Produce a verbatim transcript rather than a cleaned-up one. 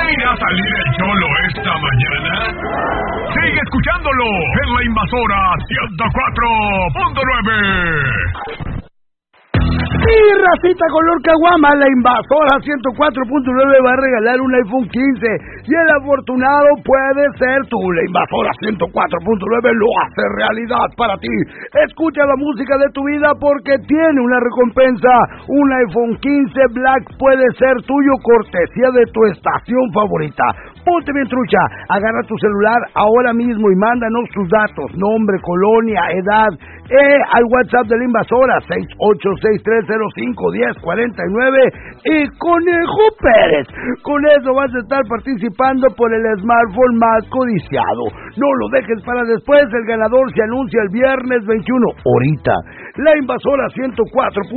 ¿Irá a salir el Cholo esta mañana? Sigue escuchándolo en La Invasora ciento cuatro punto nueve. Y racita color caguama, La Invasora ciento cuatro punto nueve va a regalar un iPhone quince y el afortunado puede ser tú. La Invasora ciento cuatro punto nueve lo hace realidad para ti. Escucha la música de tu vida porque tiene una recompensa. Un iPhone quince Black puede ser tuyo, cortesía de tu estación favorita. Ponte bien trucha, agarra tu celular ahora mismo y mándanos tus datos, nombre, colonia, edad, eh, al WhatsApp de La Invasora seis ocho seis tres cero cinco uno cero cuatro nueve y Conejo Pérez. Con eso vas a estar participando por el smartphone más codiciado. No lo dejes para después, el ganador se anuncia el viernes veintiuno, ahorita. La Invasora ciento cuatro.